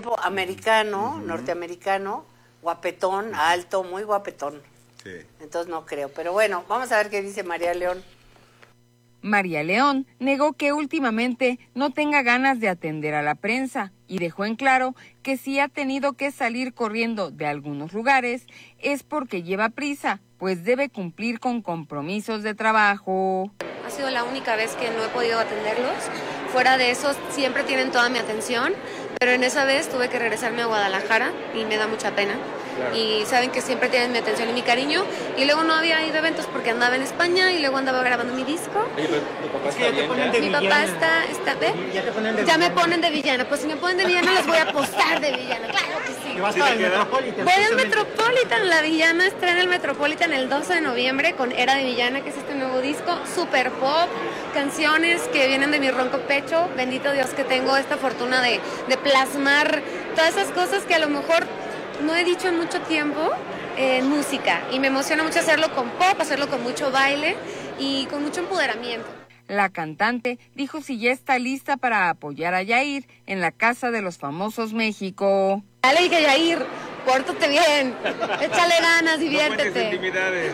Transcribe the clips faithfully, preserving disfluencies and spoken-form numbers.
tipo americano, uh-huh. norteamericano, guapetón, alto, muy guapetón. Sí. Entonces no creo. Pero bueno, vamos a ver qué dice María León. María León negó que últimamente no tenga ganas de atender a la prensa y dejó en claro que si ha tenido que salir corriendo de algunos lugares es porque lleva prisa, pues debe cumplir con compromisos de trabajo. Ha sido la única vez que no he podido atenderlos. Fuera de eso, siempre tienen toda mi atención, pero en esa vez tuve que regresarme a Guadalajara y me da mucha pena. Claro. Y saben que siempre tienen mi atención y mi cariño. Y luego no había ido a eventos porque andaba en España y luego andaba grabando mi disco. Oye, pero tu papá está bien, ¿ya? Mi papá está, está ¿ve? ¿Ya te ponen de Ya villana? me ponen de villana. Pues si me ponen de villana les voy a postar de villana. Claro que sí. ¿Y vas para el Metropolitan? Voy al Metropolitan. La villana estrena el Metropolitan el doce de noviembre con Era de Villana, que es este nuevo disco. Super pop, canciones que vienen de mi ronco pecho. Bendito Dios que tengo esta fortuna de, de plasmar todas esas cosas que a lo mejor no he dicho en mucho tiempo en eh, música, y me emociona mucho hacerlo con pop, hacerlo con mucho baile y con mucho empoderamiento. La cantante dijo si ya está lista para apoyar a Yair en la Casa de los Famosos México. Ya le dije a Yair, pórtate bien, échale ganas, diviértete. No intimidades.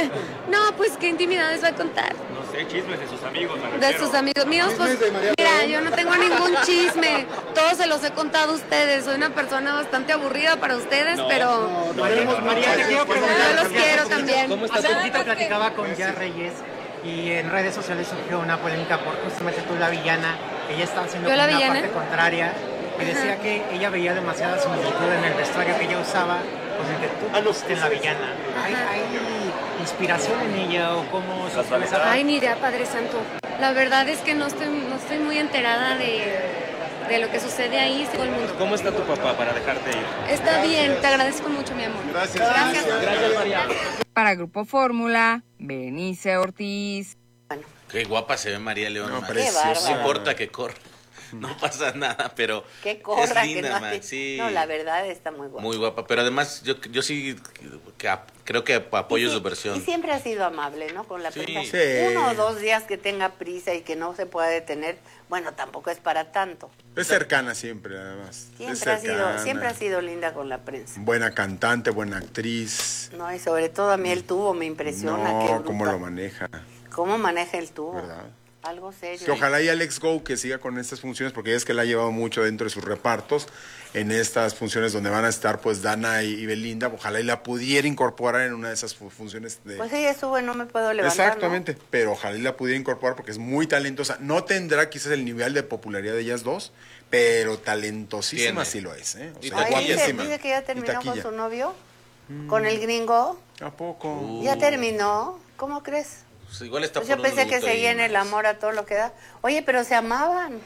No, pues qué intimidades va a contar. No sé, chismes de sus amigos. De sus amigos míos, pues mira, yo no tengo ningún chisme, todos se los he contado a ustedes, soy una persona bastante aburrida para ustedes, no, pero... No, no, María, María, te quiero preguntar. Yo los quiero también. ¿Cómo estás? Hace poquito platicaba con Jar Reyes y en redes sociales surgió una polémica por justamente tú, la villana. Ella estaba haciendo ¿Yo la una villana? parte contraria y decía Ajá. que ella veía demasiada similitud en el vestuario que ella usaba con el que tú ah, no, en la villana. ¿Hay, ¿Hay inspiración en ella o cómo se suele saber? Ay, ni idea, Padre Santo. La verdad es que no estoy, no estoy muy enterada de, de lo que sucede ahí. Todo el mundo. ¿Cómo está tu papá para dejarte ir? Está Gracias. bien, te agradezco mucho, mi amor. Gracias. Gracias, Gracias, Gracias María. Para Grupo Fórmula, Berenice Ortiz. Qué guapa se ve María León. No, no importa que corra. No pasa nada, pero que corra, es linda, que no, Max, sí. No, la verdad está muy guapa. Muy guapa, pero además yo, yo sí que ap, creo que apoyo sí, su versión. Y siempre ha sido amable, ¿no? Con la sí. prensa. Sí. Uno o dos días que tenga prisa y que no se pueda detener, bueno, tampoco es para tanto. Es cercana siempre, además. Siempre, ha sido, siempre ha sido linda con la prensa. Buena cantante, buena actriz. No, y sobre todo a mí el tubo me impresiona. No, cómo lo maneja. Cómo maneja el tubo. ¿Verdad? Algo serio. Que ojalá y Alex Go que siga con estas funciones, porque es que la ha llevado mucho dentro de sus repartos, en estas funciones donde van a estar pues Dana y, y Belinda, ojalá y la pudiera incorporar en una de esas funciones. De... Pues ella estuvo en No Me Puedo Levantar, Exactamente, ¿no? pero ojalá y la pudiera incorporar porque es muy talentosa. No tendrá quizás el nivel de popularidad de ellas dos, pero talentosísima Tiene. sí lo es, ¿eh? O Y sea, Ay, dice, guapísima. dice que ya terminó con su novio, mm. con el gringo. ¿A poco? Uh. ¿Ya terminó? ¿Cómo crees? Pues igual está Pues por yo un pensé que luto seguía ahí, en el Max. amor a todo lo que da. Oye, pero se amaban.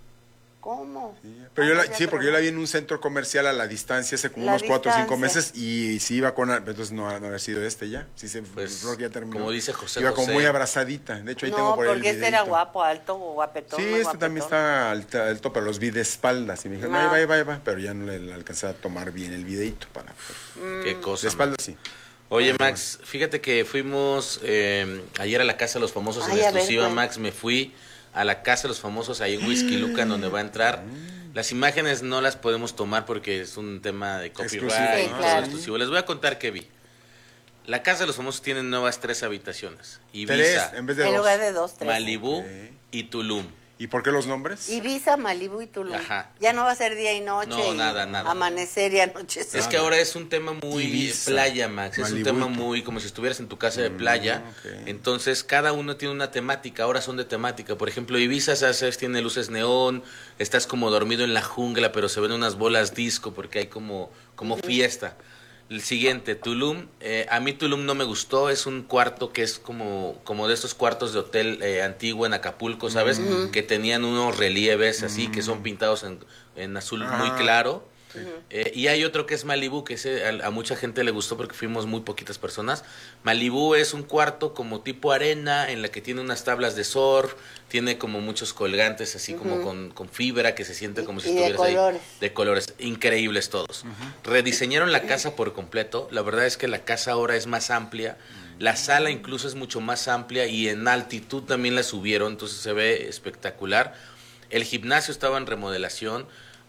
¿Cómo? Sí, pero yo Ah, la, ya, sí, pero porque no. yo la vi en un centro comercial a la distancia hace como La unos cuatro o cinco distancia. meses y sí iba con... Entonces no, no haber sido este ya. Sí, se, Pues, creo que ya terminó. como dice José Iba como José. muy abrazadita. De hecho, ahí No, tengo por ahí el porque este era videíto. guapo, alto, guapetón. Sí, muy este guapetón. también está alto, alto, pero los vi de espaldas. Y me dijeron, No. ahí va, ahí va, ahí va. Pero ya no le, le alcancé a tomar bien el videíto para... Qué cosa. De espaldas sí. Oye, Max, fíjate que fuimos eh, ayer a la Casa de los Famosos Ay, en a ver, exclusiva, pues. Max. Me fui a la Casa de los Famosos ahí en Whisky Lucan, donde va a entrar. Las imágenes no las podemos tomar porque es un tema de copyright, Exclusivo, Sí, y todo claro. exclusivo. Les voy a contar qué vi. La Casa de los Famosos tiene nuevas tres habitaciones. Ibiza, Tres, en vez de En dos. lugar de dos, tres. Malibu Ok. y Tulum. ¿Y por qué los nombres? Ibiza, Malibu y Tulum. Ajá. Ya no va a ser día y noche. No, y nada, nada. Amanecer y anochecer. Es que ahora es un tema muy Ibiza, playa, Max. Es un Malibu tema y Tulum. muy como si estuvieras en tu casa de playa. ok. Entonces, cada uno tiene una temática. Ahora son de temática. Por ejemplo, Ibiza, ¿sabes? Tiene luces neón. Estás como dormido en la jungla, pero se ven unas bolas disco porque hay como, como fiesta. El siguiente, Tulum. Eh, a mí Tulum no me gustó. Es un cuarto que es como, como de estos cuartos de hotel eh, antiguo en Acapulco, ¿sabes? Ujú. Que tenían unos relieves así, que son pintados en, en azul muy Ah. claro. Eh, y hay otro que es Malibu, que ese a, a mucha gente le gustó porque fuimos muy poquitas personas. Malibu es un cuarto como tipo arena, en la que tiene unas tablas de surf, tiene como muchos colgantes así como con, con fibra, que se siente como si Y de estuvieras colores. ahí. De colores. Increíbles todos. Rediseñaron la casa por completo. La verdad es que la casa ahora es más amplia. La sala incluso es mucho más amplia y en altitud también la subieron, entonces se ve espectacular. El gimnasio estaba en remodelación.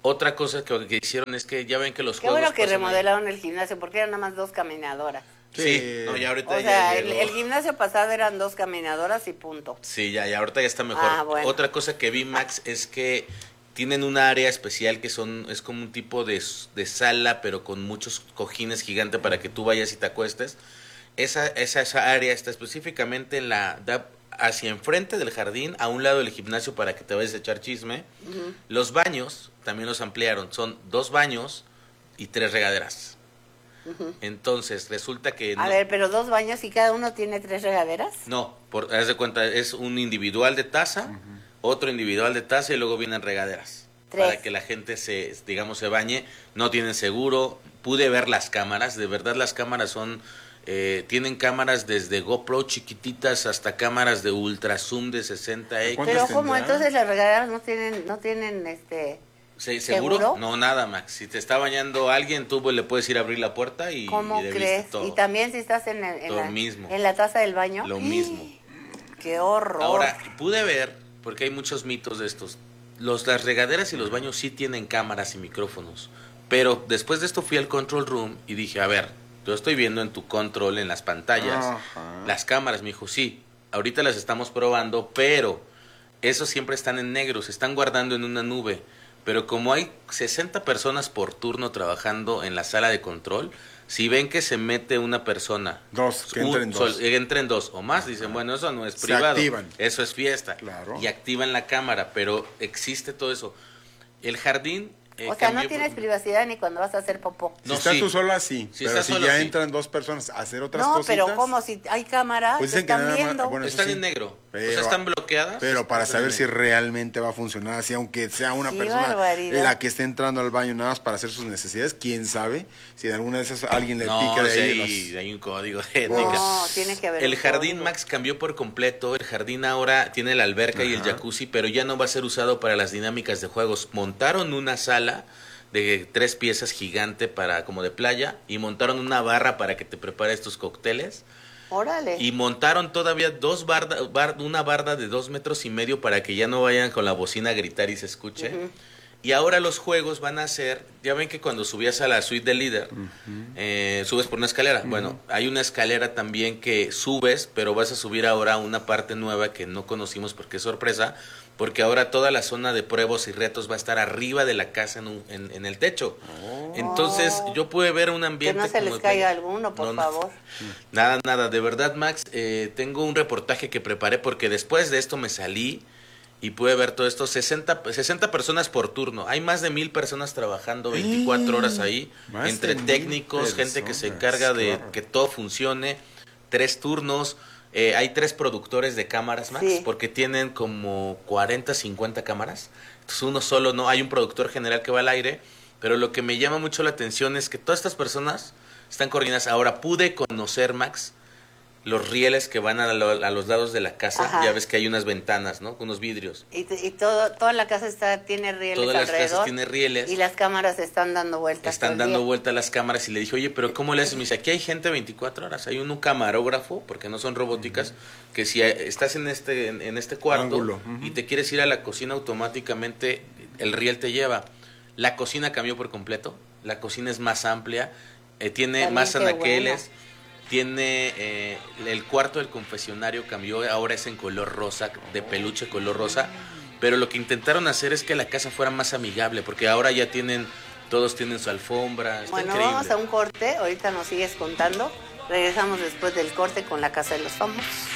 Otra cosa que, que hicieron es que ya ven que los Qué juegos... bueno que pasan ahí. remodelaron el gimnasio, porque eran nada más dos caminadoras. Sí, no, ya ahorita O ya sea, el, llegó. el gimnasio pasado eran dos caminadoras y punto. Sí, ya, ya ahorita ya está mejor. Ah, bueno. Otra cosa que vi, Max, es que tienen un área especial que son es como un tipo de, de sala, pero con muchos cojines gigantes para que tú vayas y te acuestes. Esa, esa, esa área está específicamente en la da hacia enfrente del jardín, a un lado del gimnasio para que te vayas a echar chisme. Uh-huh. Los baños también los ampliaron, son dos baños y tres regaderas. Uh-huh. Entonces, resulta que... A no, ver, pero dos baños y cada uno tiene tres regaderas. No, por, haz de cuenta, es un individual de taza, uh-huh. otro individual de taza y luego vienen regaderas. Tres. Para que la gente se, digamos, se bañe. No tienen seguro. Pude ver las cámaras, de verdad las cámaras son... Eh, tienen cámaras desde GoPro chiquititas hasta cámaras de ultra zoom de sesenta equis. Pero ¿cómo? Entonces las regaderas no tienen, no tienen este... ¿Sí, ¿Seguro? ¿Seguro? No, nada, Max. Si te está bañando alguien, tú le puedes ir a abrir la puerta y... ¿Cómo y crees? todo. Y también si estás en, el, en, Lo la, mismo. en la taza del baño. Lo mismo. ¡Qué horror! Ahora, pude ver, porque hay muchos mitos de estos, los, las regaderas y los baños sí tienen cámaras y micrófonos, pero después de esto fui al control room y dije, a ver, yo estoy viendo en tu control, en las pantallas, Ajá. las cámaras. Me dijo, sí, ahorita las estamos probando, pero esos siempre están en negro, se están guardando en una nube. Pero como hay sesenta personas por turno trabajando en la sala de control, si ven que se mete una persona, dos, que entren un, dos. Sol, entren dos o más, dicen, bueno, eso no es se privado, activan. Eso es fiesta. Claro. Y activan la cámara, pero existe todo eso. El jardín... Eh, o sea, no tienes por... privacidad ni cuando vas a hacer popó. Si no, estás sí. tú sola, sí. Si pero si solo, ya sí. entran dos personas a hacer otras no, cositas... No, pero como si hay cámara, pues te están viendo. Más, bueno, están sí, en negro. Pero, o sea, están bloqueadas. Pero para saber si realmente va a funcionar así, aunque sea una Qué persona barbaridad. la que esté entrando al baño nada más para hacer sus necesidades, quién sabe si de alguna de esas alguien le no, pica de o sea, ahí. Hay, los... hay un código de ética. No, tiene que haber El un jardín, código. Max, cambió por completo. El jardín ahora tiene la alberca Ajá. y el jacuzzi, pero ya no va a ser usado para las dinámicas de juegos. Montaron una sala de tres piezas gigante para como de playa y montaron una barra para que te prepares tus cócteles. Órale. Y montaron todavía dos barda, bar, una barda de dos metros y medio para que ya no vayan con la bocina a gritar y se escuche. Uh-huh. Y ahora los juegos van a ser, ya ven que cuando subías a la suite del líder, uh-huh. eh, subes por una escalera. Uh-huh. Bueno, hay una escalera también que subes, pero vas a subir ahora a una parte nueva que no conocimos porque es sorpresa, porque ahora toda la zona de pruebas y retos va a estar arriba de la casa en, un, en, en el techo. Oh. Entonces yo pude ver un ambiente... Que no se como les caiga de... alguno, por no, favor. No. Nada, nada. De verdad, Max, eh, tengo un reportaje que preparé porque después de esto me salí y pude ver todo esto. sesenta, sesenta personas por turno. Hay más de mil personas trabajando veinticuatro horas ahí. Más entre técnicos, gente que se encarga de claro. que todo funcione. Tres turnos. Eh, hay tres productores de cámaras, Max, sí. porque tienen como cuarenta, cincuenta cámaras. Entonces uno solo no, hay un productor general que va al aire, pero lo que me llama mucho la atención es que todas estas personas están coordinadas. Ahora pude conocer, Max, los rieles que van a, lo, a los lados de la casa. Ajá. Ya ves que hay unas ventanas, ¿no? Unos vidrios. Y, y todo, toda la casa está tiene rieles Todas las alrededor. casas tiene rieles. Y las cámaras están dando vueltas. Están dando vueltas las cámaras y le dije, oye, pero ¿cómo le haces? Me dice, aquí hay gente veinticuatro horas. Hay un camarógrafo, porque no son robóticas, uh-huh. que si estás en este, en, en este cuarto uh-huh. y te quieres ir a la cocina, automáticamente el riel te lleva. La cocina cambió por completo. La cocina es más amplia, eh, tiene También más anaqueles. Bueno. Tiene eh, el cuarto del confesionario cambió, ahora es en color rosa, de peluche color rosa, pero lo que intentaron hacer es que la casa fuera más amigable, porque ahora ya tienen, todos tienen su alfombra, está bueno, increíble. Vamos a un corte, ahorita nos sigues contando, regresamos después del corte con la Casa de los Famosos.